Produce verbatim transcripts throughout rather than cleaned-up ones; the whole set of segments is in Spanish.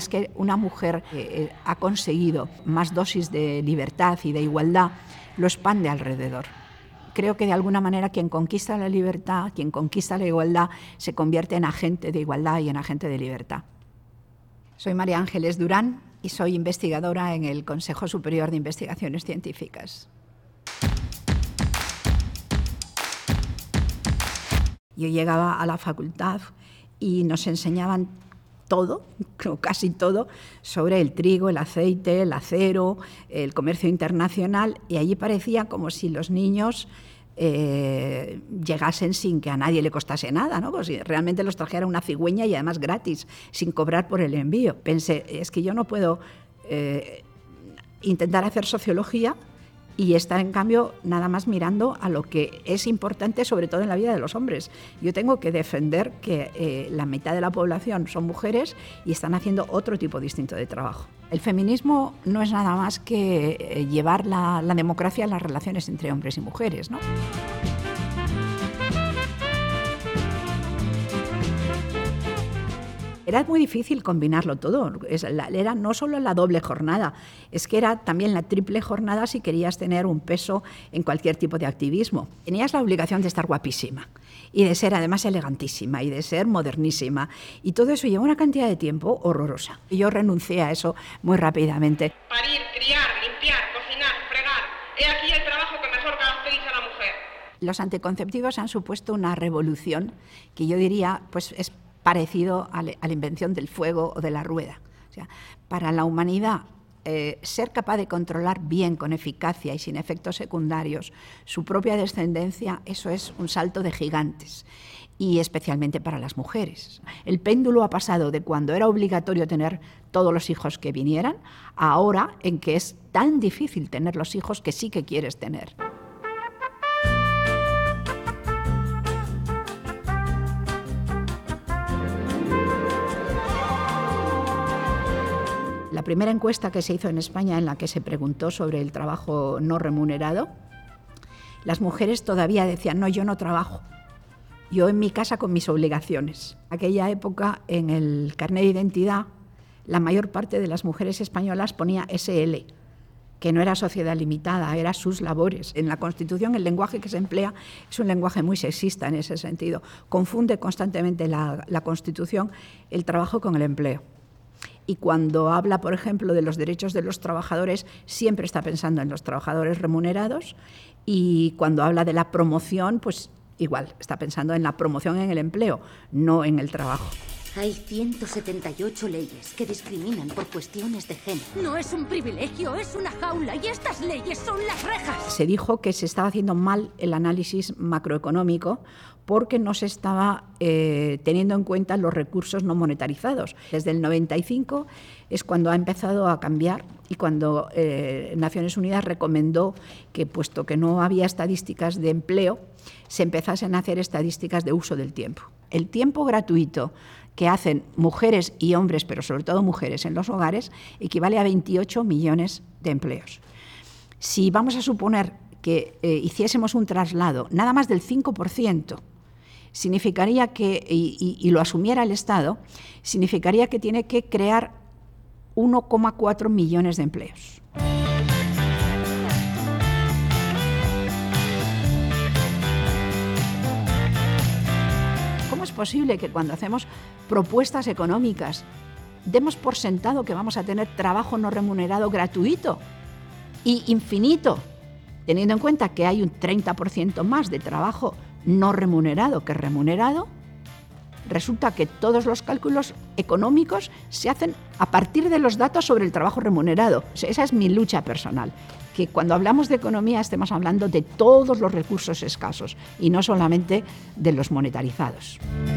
es que una mujer eh, ha conseguido más dosis de libertad y de igualdad, lo expande alrededor. Creo que de alguna manera quien conquista la libertad, quien conquista la igualdad, se convierte en agente de igualdad y en agente de libertad. Soy María Ángeles Durán y soy investigadora en el Consejo Superior de Investigaciones Científicas. Yo llegaba a la facultad y nos enseñaban todo, casi todo, sobre el trigo, el aceite, el acero, el comercio internacional, y allí parecía como si los niños eh, llegasen sin que a nadie le costase nada, ¿no? Como si realmente los trajera una cigüeña y además gratis, sin cobrar por el envío. Pensé, es que yo no puedo eh, intentar hacer sociología y estar, en cambio, nada más mirando a lo que es importante, sobre todo en la vida de los hombres. Yo tengo que defender que eh, la mitad de la población son mujeres y están haciendo otro tipo distinto de trabajo. El feminismo no es nada más que eh, llevar la, la democracia a las relaciones entre hombres y mujeres, ¿no? Era muy difícil combinarlo todo, era no solo la doble jornada, es que era también la triple jornada si querías tener un peso en cualquier tipo de activismo. Tenías la obligación de estar guapísima y de ser además elegantísima y de ser modernísima, y todo eso lleva una cantidad de tiempo horrorosa. Y yo renuncié a eso muy rápidamente. Parir, criar, limpiar, cocinar, fregar, he aquí el trabajo que mejor caracteriza a la mujer. Los anticonceptivos han supuesto una revolución que yo diría pues es parecido a la invención del fuego o de la rueda. O sea, para la humanidad, eh, ser capaz de controlar bien, con eficacia y sin efectos secundarios, su propia descendencia, eso es un salto de gigantes. Y especialmente para las mujeres. El péndulo ha pasado de cuando era obligatorio tener todos los hijos que vinieran, a ahora en que es tan difícil tener los hijos que sí que quieres tener. La primera encuesta que se hizo en España en la que se preguntó sobre el trabajo no remunerado, las mujeres todavía decían, no, yo no trabajo, yo en mi casa con mis obligaciones. En aquella época, en el carnet de identidad, la mayor parte de las mujeres españolas ponía ese ele, que no era sociedad limitada, era sus labores. En la Constitución el lenguaje que se emplea es un lenguaje muy sexista en ese sentido. Confunde constantemente la, la Constitución el trabajo con el empleo. Y cuando habla, por ejemplo, de los derechos de los trabajadores, siempre está pensando en los trabajadores remunerados, y cuando habla de la promoción, pues igual, está pensando en la promoción en el empleo, no en el trabajo. Hay ciento setenta y ocho leyes que discriminan por cuestiones de género. No es un privilegio, es una jaula, y estas leyes son las rejas. Se dijo que se estaba haciendo mal el análisis macroeconómico porque no se estaba eh, teniendo en cuenta los recursos no monetarizados. Desde el noventa y cinco es cuando ha empezado a cambiar y cuando eh, Naciones Unidas recomendó que, puesto que no había estadísticas de empleo, se empezasen a hacer estadísticas de uso del tiempo. El tiempo gratuito que hacen mujeres y hombres, pero sobre todo mujeres en los hogares, equivale a veintiocho millones de empleos. Si vamos a suponer que eh, hiciésemos un traslado nada más del cinco por ciento, significaría que, y, y, y lo asumiera el Estado, significaría que tiene que crear uno coma cuatro millones de empleos. ¿Cómo es posible que cuando hacemos propuestas económicas demos por sentado que vamos a tener trabajo no remunerado gratuito y infinito, teniendo en cuenta que hay un treinta por ciento más de trabajo no remunerado que remunerado? Resulta que todos los cálculos económicos se hacen a partir de los datos sobre el trabajo remunerado. O sea, esa es mi lucha personal, que cuando hablamos de economía estemos hablando de todos los recursos escasos y no solamente de los monetarizados.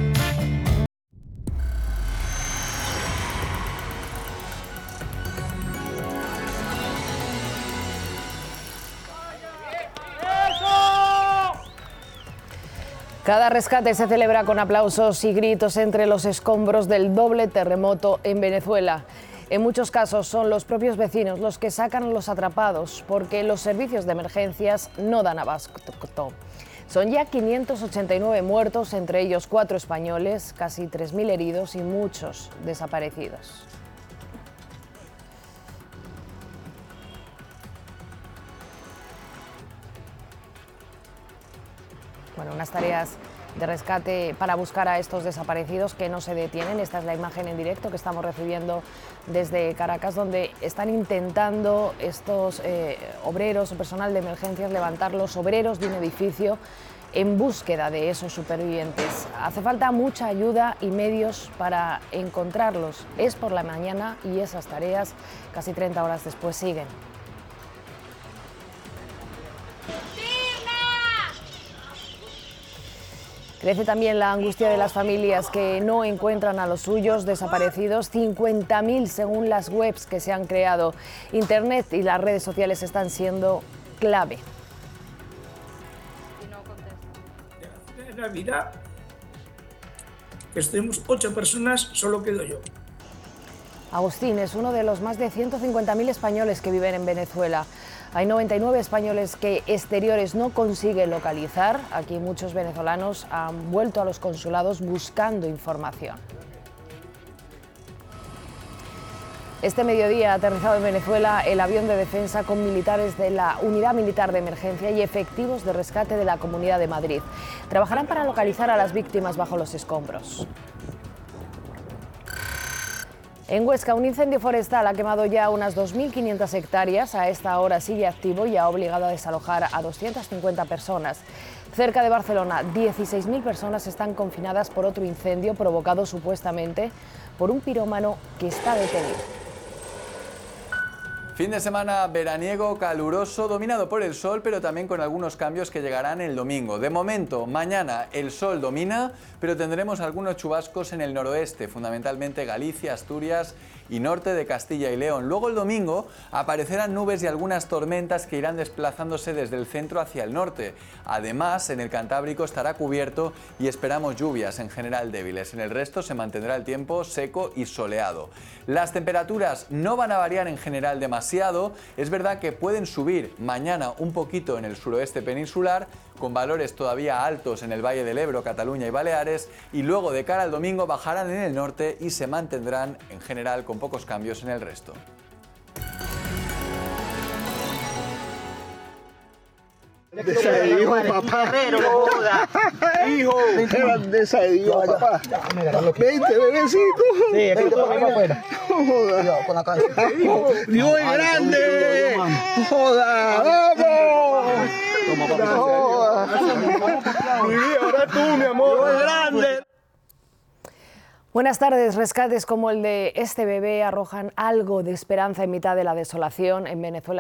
Cada rescate se celebra con aplausos y gritos entre los escombros del doble terremoto en Venezuela. En muchos casos son los propios vecinos los que sacan a los atrapados porque los servicios de emergencias no dan abasto. Son ya quinientos ochenta y nueve muertos, entre ellos cuatro españoles, casi tres mil heridos y muchos desaparecidos. Bueno, unas tareas de rescate para buscar a estos desaparecidos que no se detienen. Esta es la imagen en directo que estamos recibiendo desde Caracas, donde están intentando estos eh, obreros o personal de emergencias levantar los obreros de un edificio en búsqueda de esos supervivientes. Hace falta mucha ayuda y medios para encontrarlos. Es por la mañana y esas tareas, casi treinta horas después, siguen. Crece también la angustia de las familias que no encuentran a los suyos desaparecidos, cincuenta mil según las webs que se han creado. Internet y las redes sociales están siendo clave. En Navidad, que estuvimos ocho personas, solo quedo yo. Agustín es uno de los más de ciento cincuenta mil españoles que viven en Venezuela. Hay noventa y nueve españoles que exteriores no consiguen localizar. Aquí muchos venezolanos han vuelto a los consulados buscando información. Este mediodía ha aterrizado en Venezuela el avión de defensa con militares de la Unidad Militar de Emergencia y efectivos de rescate de la Comunidad de Madrid. Trabajarán para localizar a las víctimas bajo los escombros. En Huesca, un incendio forestal ha quemado ya unas dos mil quinientas hectáreas. A esta hora sigue activo y ha obligado a desalojar a doscientas cincuenta personas. Cerca de Barcelona, dieciséis mil personas están confinadas por otro incendio provocado supuestamente por un pirómano que está detenido. Fin de semana veraniego, caluroso, dominado por el sol, pero también con algunos cambios que llegarán el domingo. De momento, mañana el sol domina, pero tendremos algunos chubascos en el noroeste, fundamentalmente Galicia, Asturias y norte de Castilla y León. Luego el domingo aparecerán nubes y algunas tormentas que irán desplazándose desde el centro hacia el norte. Además, en el Cantábrico estará cubierto y esperamos lluvias en general débiles. En el resto se mantendrá el tiempo seco y soleado. Las temperaturas no van a variar en general demasiado. Es verdad que pueden subir mañana un poquito en el suroeste peninsular, con valores todavía altos en el Valle del Ebro, Cataluña y Baleares, y luego de cara al domingo bajarán en el norte y se mantendrán en general con pocos cambios en el resto. Hijo, papá. Hijo, qué grandeza de Dios, papá. Vente, bebecito. Sí, aquí te ponemos afuera. Joda. Con la cabeza. Dios es grande. Joda, vamos. Joda. Muy bien, ahora tú, mi amor. Dios es grande. Buenas tardes. Rescates como el de este bebé arrojan algo de esperanza en mitad de la desolación. En Venezuela